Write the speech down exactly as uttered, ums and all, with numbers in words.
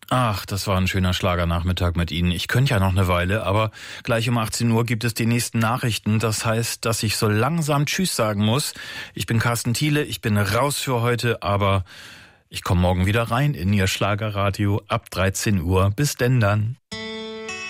Ach, das war ein schöner Schlagernachmittag mit Ihnen. Ich könnte ja noch eine Weile, aber gleich um achtzehn Uhr gibt es die nächsten Nachrichten. Das heißt, dass ich so langsam Tschüss sagen muss. Ich bin Carsten Thiele, ich bin raus für heute, aber ich komme morgen wieder rein in Ihr Schlagerradio ab dreizehn Uhr. Bis denn dann.